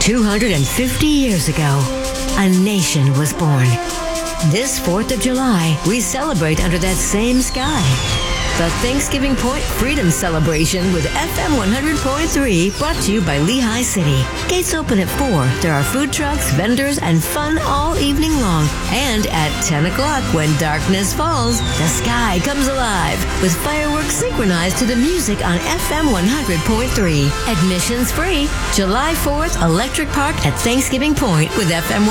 250 years ago, a nation was born. This 4th of July, we celebrate under that same sky. The Thanksgiving Point Freedom Celebration with FM 100.3, brought to you by Lehigh City. Gates open at 4. There are food trucks, vendors, and fun all evening long. And at 10 o'clock, when darkness falls, the sky comes alive with fireworks synchronized to the music on FM 100.3. Admissions free. July 4th, Electric Park at Thanksgiving Point with FM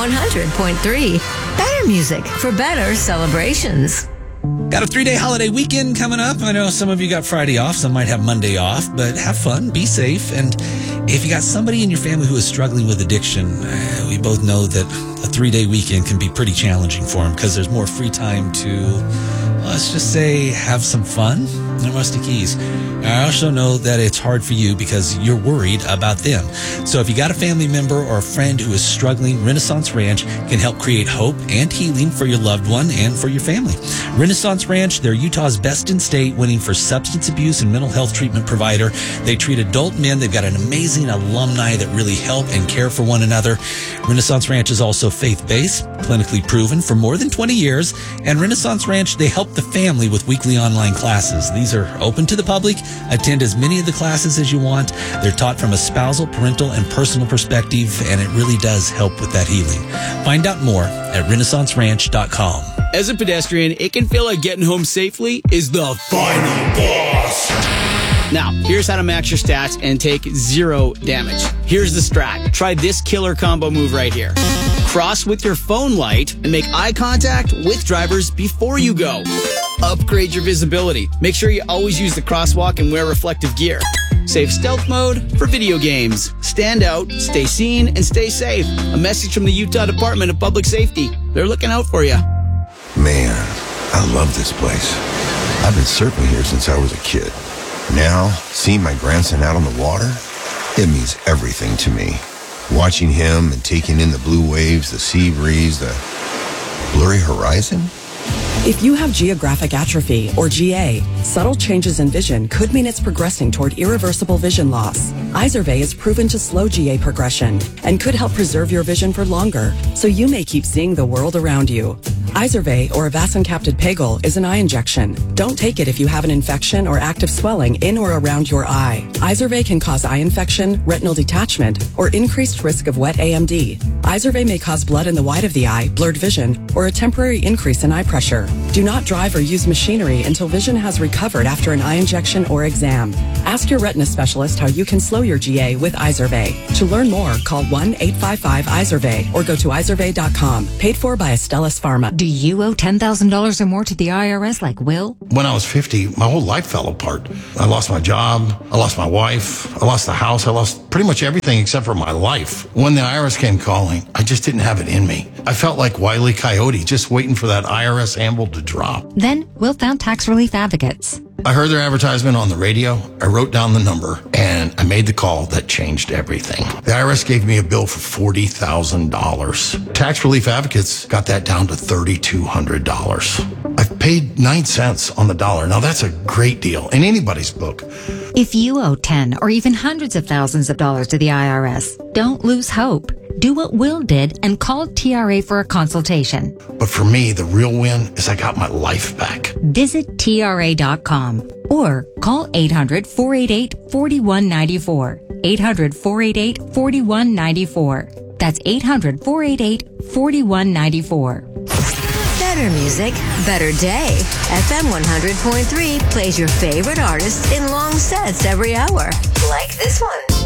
100.3. Better music for better celebrations. Got a 3-day holiday weekend coming up. I know some of you got Friday off, some might have Monday off, but have fun, be safe. And if you got somebody in your family who is struggling with addiction, we both know that a 3-day weekend can be pretty challenging for them because there's more free time to, let's just say, have some fun in Rusty Keys. I also know that it's hard for you because you're worried about them. So if you got a family member or a friend who is struggling, Renaissance Ranch can help create hope and healing for your loved one and for your family. Renaissance Ranch, they're Utah's best in state, winning for substance abuse and mental health treatment provider. They treat adult men. They've got an amazing alumni that really help and care for one another. Renaissance Ranch is also faith-based, clinically proven for more than 20 years. And Renaissance Ranch, they help the family with weekly online classes. These are open to the public. Attend as many of the classes as you want. They're taught from a spousal, parental, and personal perspective, and it really does help with that healing. Find out more at renaissanceranch.com. As a pedestrian, it can feel like getting home safely is the final boss. Now, here's how to max your stats and take 0 damage. Here's the strat. Try this killer combo move right here. Cross with your phone light and make eye contact with drivers before you go. Upgrade your visibility. Make sure you always use the crosswalk and wear reflective gear. Save stealth mode for video games. Stand out, stay seen, and stay safe. A message from the Utah Department of Public Safety. They're looking out for you. Man, I love this place. I've been surfing here since I was a kid. Now, seeing my grandson out on the water, it means everything to me. Watching him and taking in the blue waves, the sea breeze, the blurry horizon. If you have geographic atrophy, or GA, subtle changes in vision could mean it's progressing toward irreversible vision loss. Izervay is proven to slow GA progression and could help preserve your vision for longer, so you may keep seeing the world around you. Izervay, or avacincaptad pegol, is an eye injection. Don't take it if you have an infection or active swelling in or around your eye. Izervay can cause eye infection, retinal detachment, or increased risk of wet AMD. Izervay may cause blood in the white of the eye, blurred vision, or a temporary increase in eye pressure. Do not drive or use machinery until vision has recovered after an eye injection or exam. Ask your retina specialist how you can slow your GA with Izervay. To learn more, call 1-855-IZERVAY or go to izervay.com. Paid for by Astellas Pharma. Do you owe $10,000 or more to the IRS like Will? When I was 50, my whole life fell apart. I lost my job. I lost my wife. I lost the house. I lost pretty much everything except for my life. When the IRS came calling, I just didn't have it in me. I felt like Wile E. Coyote, just waiting for that IRS anvil to drop. Then Will found Tax Relief Advocates. I heard their advertisement on the radio. I wrote down the number and I made the call that changed everything. The IRS gave me a bill for $40,000. Tax Relief Advocates got that down to $3,200. I've paid 9 cents on the dollar. Now that's a great deal in anybody's book. If you owe 10 or even hundreds of thousands of dollars to the IRS, don't lose hope. Do what Will did and call TRA for a consultation. But for me, the real win is I got my life back. Visit TRA.com or call 800-488-4194. 800-488-4194. That's 800-488-4194. Better music, better day. FM 100.3 plays your favorite artists in long sets every hour. Like this one.